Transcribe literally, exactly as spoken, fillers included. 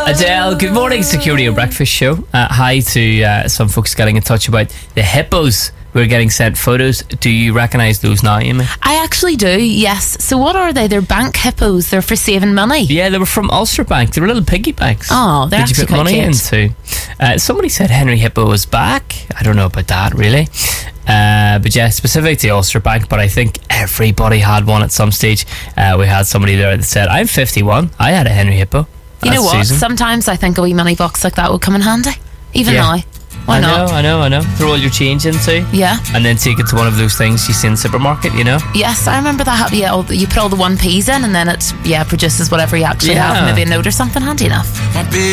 Adele, good morning. Security or Breakfast Show. Uh, hi to uh, some folks getting in touch about the hippos. We're getting sent photos. Do you recognise those now, Amy? I actually do, yes. So what are they? They're bank hippos. They're for saving money. Yeah, they were from Ulster Bank. They were little piggy banks. Oh, they're Did you actually put money quite into? Uh, somebody said Henry Hippo was back. I don't know about that, really. Uh, but yeah, specific to Ulster Bank, but I think everybody had one at some stage. Uh, we had somebody there that said, I'm fifty-one. I had a Henry Hippo. You know That's what? Susan. Sometimes I think a wee money box like that would come in handy. Even Yeah. now. Why I not? know, I know, I know. Throw all your change into. Yeah. And then take it to one of those things you see in the supermarket, you know? Yes, I remember that. Yeah, all the- you put all the one P's in and then it yeah produces whatever you actually Yeah. have. Maybe a note or something. Handy enough.